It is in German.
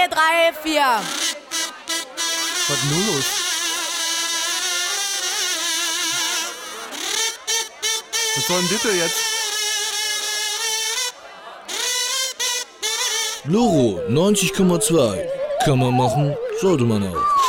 3, 4. Was ist nun los? Was soll denn das jetzt? Loro 90,2. Kann man machen, sollte man auch.